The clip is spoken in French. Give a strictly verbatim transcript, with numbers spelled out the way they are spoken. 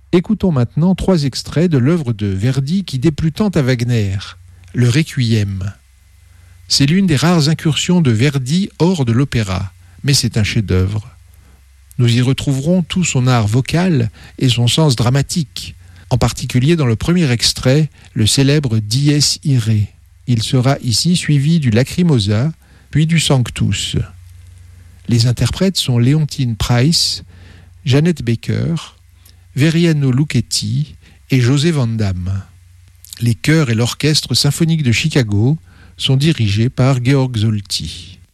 Écoutons maintenant trois extraits de l'œuvre de Verdi qui déplut tant à Wagner, le Requiem. C'est l'une des rares incursions de Verdi hors de l'opéra, mais c'est un chef-d'œuvre. Nous y retrouverons tout son art vocal et son sens dramatique, en particulier dans le premier extrait, le célèbre Dies Irae. Il sera ici suivi du Lacrimosa, puis du Sanctus. Les interprètes sont Léontine Price, Jeannette Baker, Veriano Lucchetti et José Van Damme. Les chœurs et l'orchestre symphonique de Chicago sont dirigés par Georg Solti.